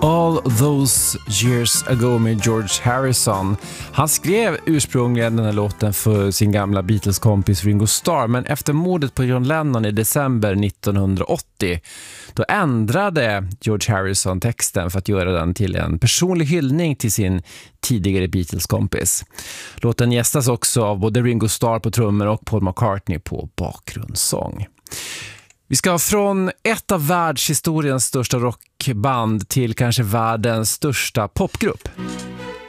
All Those Years Ago med George Harrison. Han skrev ursprungligen den här låten för sin gamla Beatles-kompis Ringo Starr, men efter mordet på John Lennon i december 1980 då ändrade George Harrison texten för att göra den till en personlig hyllning till sin tidigare Beatles-kompis. Låten gästas också av både Ringo Starr på trummor och Paul McCartney på bakgrundssång. Vi ska från ett av världshistoriens största rockband till kanske världens största popgrupp.